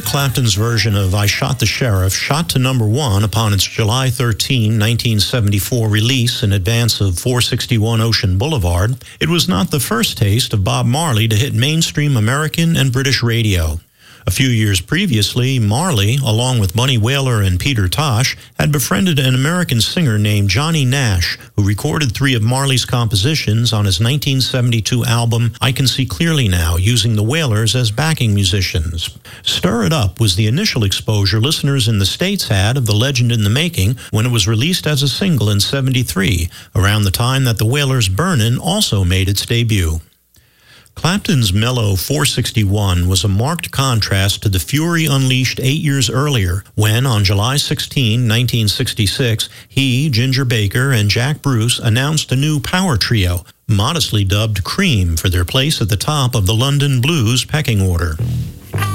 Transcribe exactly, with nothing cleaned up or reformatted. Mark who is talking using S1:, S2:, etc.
S1: Eric Clapton's version of I Shot the Sheriff shot to number one upon its July thirteenth, nineteen seventy-four release in advance of four sixty-one Ocean Boulevard, it was not the first taste of Bob Marley to hit mainstream American and British radio. A few years previously, Marley, along with Bunny Wailer and Peter Tosh, had befriended an American singer named Johnny Nash, who recorded three of Marley's compositions on his nineteen seventy-two album I Can See Clearly Now, using the Wailers as backing musicians. Stir It Up was the initial exposure listeners in the States had of the legend in the making when it was released as a single in seventy-three, around the time that the Wailers' Burnin' also made its debut. Clapton's mellow four sixty-one was a marked contrast to the fury unleashed eight years earlier when, on July sixteenth, nineteen sixty-six, he, Ginger Baker, and Jack Bruce announced a new power trio, modestly dubbed Cream, for their place at the top of the London blues pecking order.